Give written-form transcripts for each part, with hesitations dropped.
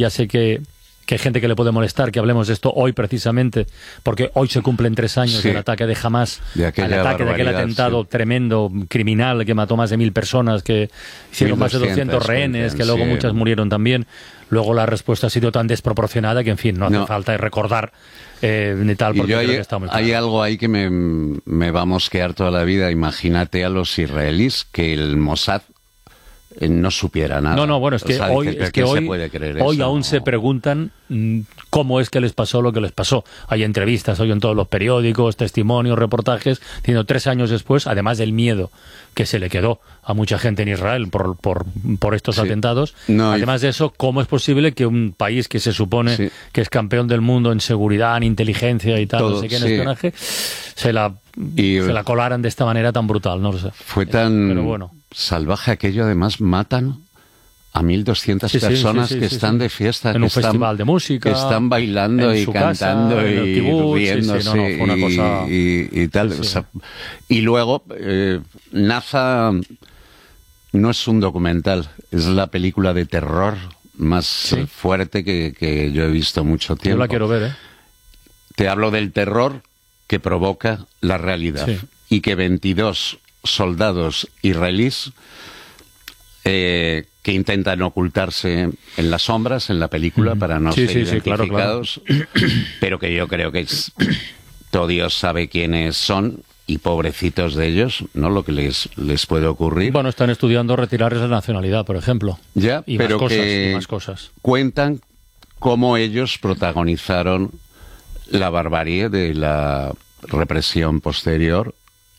Ya sé que hay gente que le puede molestar que hablemos de esto hoy precisamente, porque hoy se cumplen 3 años del ataque de Hamás, de aquel atentado tremendo, criminal, que mató más de 1.000 personas, que hicieron más de 200 rehenes, que luego muchas murieron también. Luego la respuesta ha sido tan desproporcionada que, en fin, no hace falta recordar ni tal, porque creo que está muy claro. Hay algo ahí que me va a mosquear toda la vida. Imagínate a los israelíes que el Mossad no supiera nada. No, bueno, es que hoy aún se preguntan cómo es que les pasó lo que les pasó. Hay entrevistas hoy en todos los periódicos, testimonios, reportajes, diciendo 3 años después, además del miedo que se le quedó a mucha gente en Israel por estos atentados, además de eso, ¿cómo es posible que un país que se supone que es campeón del mundo en seguridad, en inteligencia y tal, no sé qué, en espionaje, se la colaran de esta manera tan brutal? No lo sé. Fue tan... Pero bueno, salvaje aquello. Además matan a 1.200 personas que están de fiesta, en un festival de música, que están bailando y cantando casa, y riéndose fue una cosa... y tal. O sea, y luego Naza no es un documental, es la película de terror más fuerte que yo he visto mucho tiempo. Yo la quiero ver, Te hablo del terror que provoca la realidad y que 22 soldados israelíes que intentan ocultarse en las sombras en la película para no ser identificados, claro. Pero que yo creo que todo Dios sabe quiénes son, y pobrecitos de ellos, ¿no? Lo que les puede ocurrir. Bueno, están estudiando retirarles la nacionalidad, por ejemplo. Ya, y pero más cosas. Cuentan cómo ellos protagonizaron la barbarie de la represión posterior,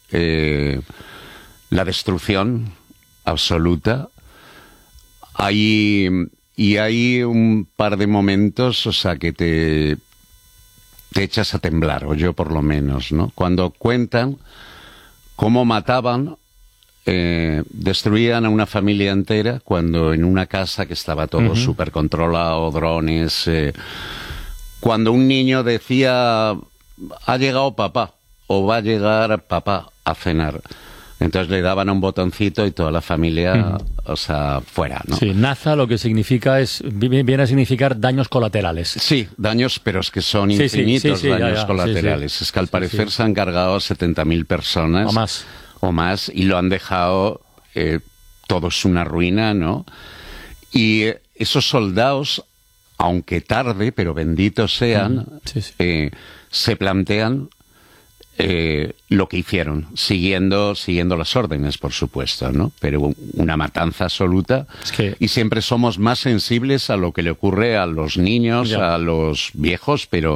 la destrucción absoluta. Hay un par de momentos, o sea, que te echas a temblar, o yo por lo menos, ¿no? Cuando cuentan cómo mataban, destruían a una familia entera, cuando en una casa que estaba todo súper controlado, drones, cuando un niño decía, ha llegado papá, o va a llegar papá a cenar. Entonces le daban un botoncito y toda la familia, o sea, fuera, ¿no? Sí, Naza lo que significa viene a significar daños colaterales. Sí, daños, pero es que son infinitos daños colaterales. Es que al parecer se han cargado 70.000 personas. O más, y lo han dejado todo es una ruina, ¿no? Y esos soldados, aunque tarde, pero benditos sean, se plantean lo que hicieron, siguiendo las órdenes, por supuesto, ¿no? Pero una matanza absoluta. Y siempre somos más sensibles a lo que le ocurre a los niños, a los viejos, pero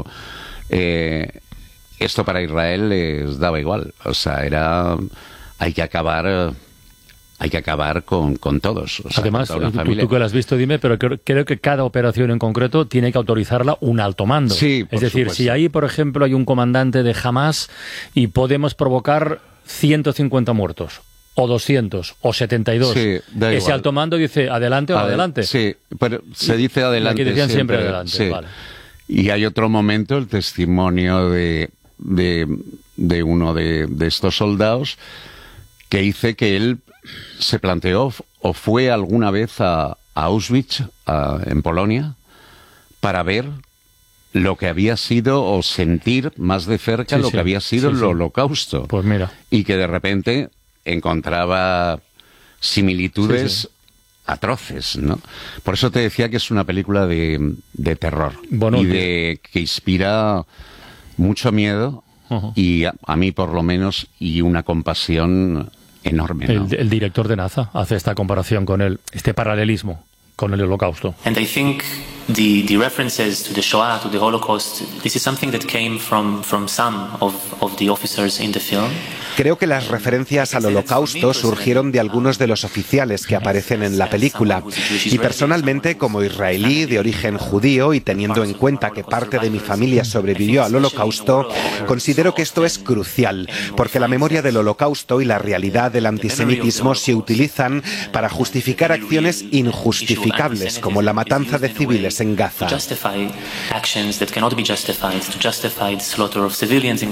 esto para Israel les daba igual. O sea, hay que acabar con todos. O sea, además, tú que lo has visto, dime, pero creo que cada operación en concreto tiene que autorizarla un alto mando. Sí, es decir, si ahí, por ejemplo, hay un comandante de Hamás y podemos provocar 150 muertos, o 200, o 72, ese alto mando dice adelante o adelante. Sí, pero se dice adelante. Aquí decían siempre adelante. Sí. Vale. Y hay otro momento, el testimonio de uno de estos soldados, que dice que él se planteó o fue alguna vez a Auschwitz, en Polonia, para ver lo que había sido, o sentir más de cerca lo que había sido el Holocausto. Pues mira. Y que de repente encontraba similitudes atroces, ¿no? Por eso te decía que es una película de terror, que inspira mucho miedo, y a mí por lo menos, y una compasión enorme, ¿no? El director de Naza hace esta comparación con este paralelismo con el Holocausto. And I think the references to the Shoah, to the Holocaust, this is something that came from some of the officers in the film. Creo que las referencias al Holocausto surgieron de algunos de los oficiales que aparecen en la película. Y personalmente, como israelí de origen judío y teniendo en cuenta que parte de mi familia sobrevivió al Holocausto, considero que esto es crucial, porque la memoria del Holocausto y la realidad del antisemitismo se utilizan para justificar acciones injustificables, como la matanza de civiles en Gaza.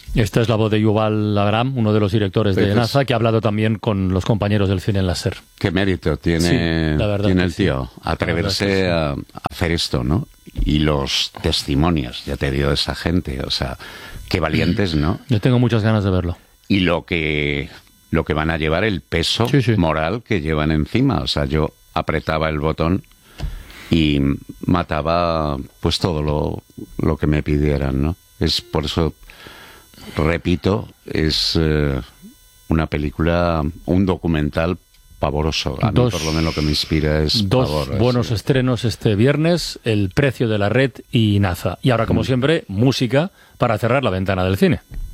Esta es la voz de Yuval Abraham, uno de los directores de NASA, que ha hablado también con los compañeros del cine en láser. Qué mérito tiene, tiene el tío, atreverse a hacer esto, ¿no? Y los testimonios, ya te digo, de esa gente, o sea, qué valientes, ¿no? Yo tengo muchas ganas de verlo. Y lo que van a llevar, el peso moral que llevan encima, o sea, yo apretaba el botón y mataba pues todo lo que me pidieran, ¿no? Es por eso, repito, es una película, un documental pavoroso. A mí, por lo menos, lo que me inspira es pavor. Dos buenos estrenos este viernes, El precio de la red y NASA. Y ahora, como siempre, música para cerrar la ventana del cine.